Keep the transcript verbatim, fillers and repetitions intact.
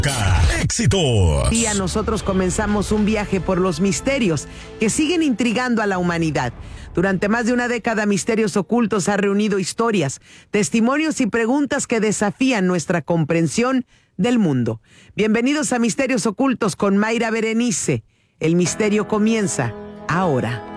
Éxitos. Y a nosotros comenzamos un viaje por los misterios que siguen intrigando a la humanidad. Durante más de una década, Misterios Ocultos ha reunido historias, testimonios y preguntas que desafían nuestra comprensión del mundo. Bienvenidos a Misterios Ocultos con Mayra Berenice. El misterio comienza ahora.